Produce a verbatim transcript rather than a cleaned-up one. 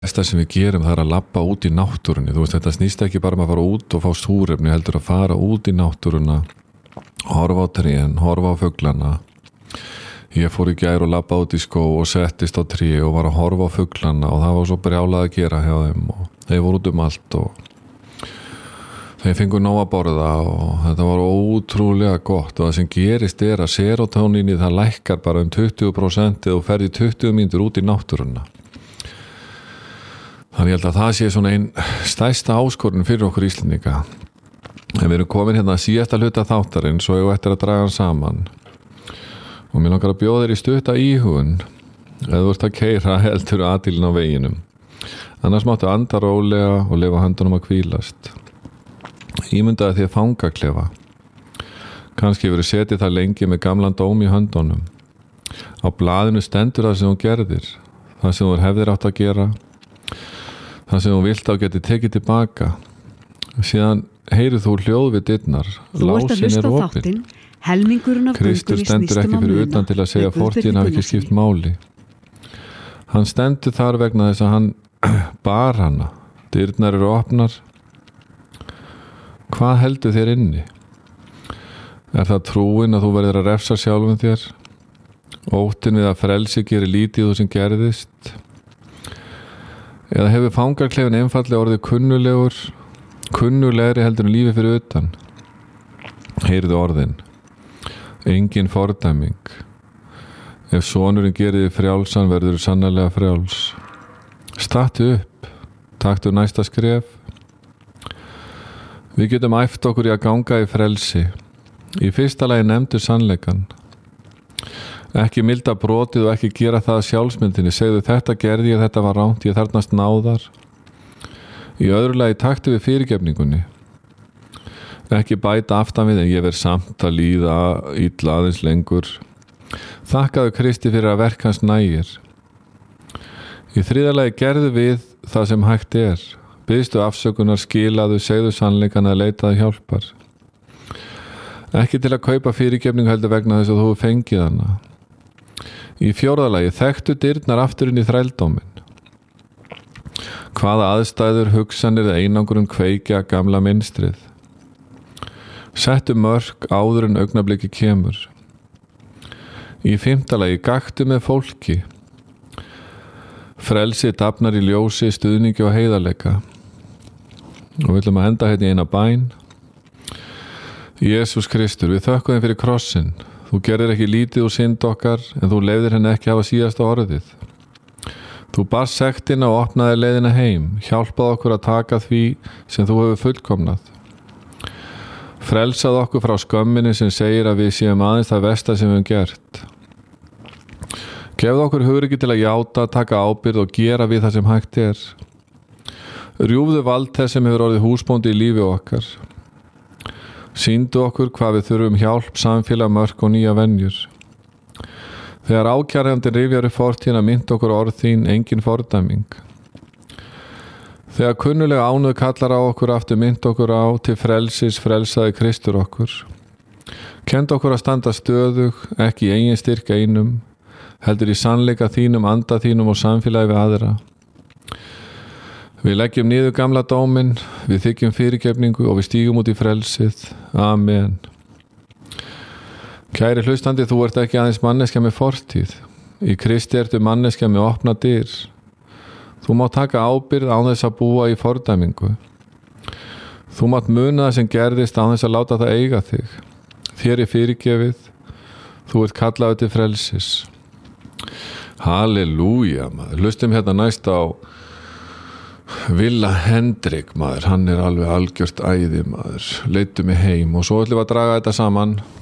besta sem við gerum það er að labba út í náttúrunni. Þú veist, þetta snýst ekki bara um að fara út og fá súrefni, heldur að fara út í náttúruna, horfa á trén, horfa á fuglana. Ég fór í gær og labba út í skó og settist á tré og var að horfa á fuglana og það var svo brjálað að gera hjá þeim og þeir voru út um allt og þeir fengu nóg að borða og þetta var ótrúlega gott og það sem gerist er að serótóníni það lækkar bara um tuttugu prósent og ferði tuttugu mínútur út í náttúruna. Þannig ég held að það sé svona einn stærsta áskorun fyrir okkur Íslendinga. En við erum komin hérna að síðasta hluta þáttarins og ég ættir að draga hann saman. Og mér langar að bjóða þér í stutta íhugun eða þú ert að keyra heldur aðilin á veginum. Annars máttu anda rólega og leyfa höndunum að hvílast. Ímyndaði því að fangaklefa. Kannski verið setið það lengi með gamlan dóm í höndunum. Á blaðinu stendur það sem þú gerðir, það sem þú hefðir átt að gera, það sem þú vilt á geti tekið tilbaka. Síðan heyrið þú hljóð við dyrnar. Lásin er opinn. Kristur stendur ekki fyrir utan til að segja að fortíðin hafi ekki skipt máli. Hann stendur þar vegna þess að hann bar hana. Dyrnar eru opnar. Hvað heldur þér inni? Er það trúin að þú verður að refsa sjálfum þér? Óttin við að frelsi gerir lítið þú sem gerðist? Eða hefur fangarklefin einfallega orðið kunnulegur, kunnulegri heldur en lífi fyrir utan? Heyrðu orðin. Engin fordæming. Ef sonurinn gerir þig frjálsan verður þú sannarlega frjáls. Stattu upp. Taktu næsta skref. Við getum æft okkur í að ganga í frelsi. Í fyrsta lagi nefndu sannleikan. Ekki milda brotið og ekki gera það sjálfsmyndinni. Segðu þetta gerði ég, þetta var ránt, ég þarnast náðar. Í öðru lagi taktu við fyrirgefningunni. Ekki bæta aftan við en ég verð samt að líða illa aðeins lengur. Þakkaðu Kristi fyrir að verk hans nægir. Í þriðja lagi gerðu við það sem hægt er. Biðstu afsökunar, skilaðu, segðu sannleikan að leitaðu hjálpar. Ekki til að kaupa fyrirgefningu heldur vegna þess að þú fengið hana. Í fjórða lagi þekktu dyrnar aftur inn í þrældóminn. Hvaða aðstæður, hugsanir eða einangrun kveikja gamla mynstrið. Settu mörk áður en augnabliki kemur. Í fimmta lagi gaktu með fólki. Frelsi dafnar í ljósi, stuðningi og heiðarleika. Og við ætlum að henda hérna í eina bæn. Jesús Kristur, við þökkum þér fyrir krossin. Þú gerir ekki lítið úr synd okkar en þú leyfðir henni ekki hafa síðasta orðið. Þú barst sektina og opnaði leiðina heim. Hjálpaði okkur að taka því sem þú hefur fullkomnað. Frelsaði okkur frá skömminni sem segir að við séum aðeins það versta sem við höfum gert. Gefðu okkur hugrekki til að játa, taka ábyrgð og gera við það sem hægt er. Rjúfðu vald þess sem hefur orðið húsbóndi í lífi okkar. Sýndu okkur hvað við þurfum hjálp, samfélag, mörk og nýja venjur. Þegar ákærandinn rifjar upp fortíðina myndu okkur orð þín, engin fordæming. Þegar kunnulega ánöð kallar á okkur aftur mynd okkur á til frelsis frelsaði Kristur okkur. Kendu okkur að standa stöðug, ekki í eigin styrk einum, heldur í sannleika þínum, anda þínum og samfélagi við aðra. Við leggjum niður gamla dóminn, við þykjum fyrirgefningu og við stígum út í frelsið. Amen. Kæri hlustandi, þú ert ekki aðeins manneskja með fortíð. Í Kristi ertu manneskja með opna dyr. Þú mátt taka ábyrgð án þess að búa í fordæmingu. Þú mátt muna það sem gerðist án þess að láta það eiga þig. Þér er fyrirgefið. Þú ert kallaður til frelsis. Halleluja, maður. Hlustum hérna næst á Villa Hendrik, maður. Hann er alveg algjört æði, maður. Leiddu mig heim og svo ætlum við að draga þetta saman.